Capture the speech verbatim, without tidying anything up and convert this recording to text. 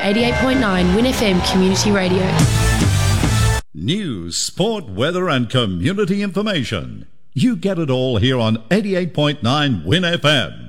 eighty-eight point nine Win F M Community Radio. News, sport, weather and community information. You get it all here on eighty-eight point nine Win F M.